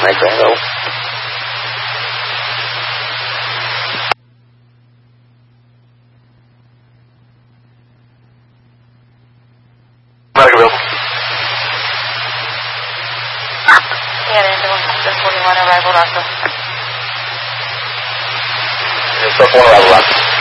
này chuẩn đủ. Niente, con 41 arrival volato. Esto es como la